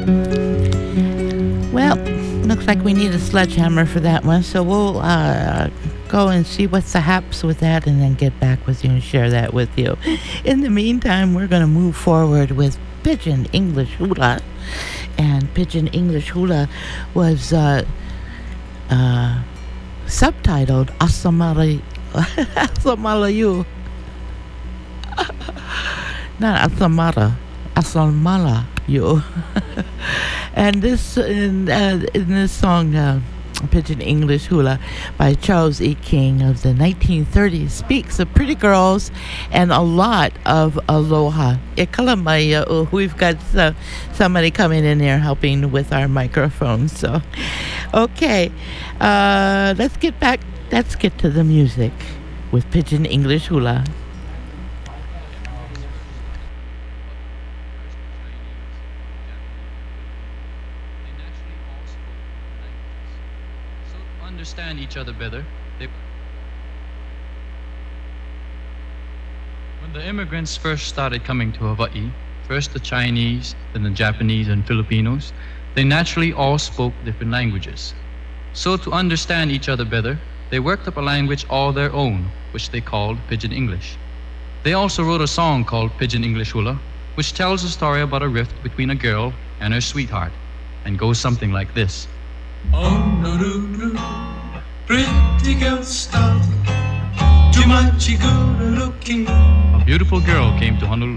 Well, looks like we need a sledgehammer for that one, so we'll go and see what's the haps with that and then get back with you and share that with you. In the meantime, we're going to move forward with Pidgin English Hula. And Pidgin English Hula was subtitled Asamalayu. Not Asamara, Asamalayu. And this in this song, Pidgin English Hula by Charles E. King of the 1930s speaks of pretty girls and a lot of aloha. We've got somebody coming in here helping with our microphones. So, okay, let's get to the music with Pidgin English Hula. Understand each other better. When the immigrants first started coming to Hawaii, first the Chinese, then the Japanese and Filipinos, they naturally all spoke different languages. So to understand each other better, they worked up a language all their own, which they called Pidgin English. They also wrote a song called Pidgin English Hula, which tells a story about a rift between a girl and her sweetheart, and goes something like this. Honolulu, pretty girl started, too much good looking. A beautiful girl came to Honolulu.